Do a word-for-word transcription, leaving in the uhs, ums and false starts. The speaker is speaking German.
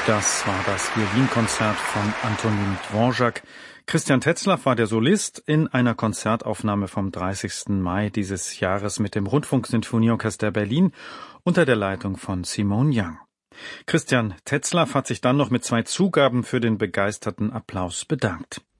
Das war das Violinkonzert von Antonin Dvorak. Christian Tetzlaff war der Solist in einer Konzertaufnahme vom dreißigsten Mai dieses Jahres mit dem Rundfunksinfonieorchester Berlin unter der Leitung von Simone Young. Christian Tetzlaff hat sich dann noch mit zwei Zugaben für den begeisterten Applaus bedankt.